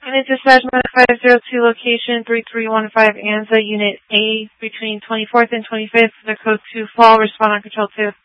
Unit Dispatch 502, location 3315 ANZA, Unit A, between 24th and 25th, the code 2 fall, respond on Control 2.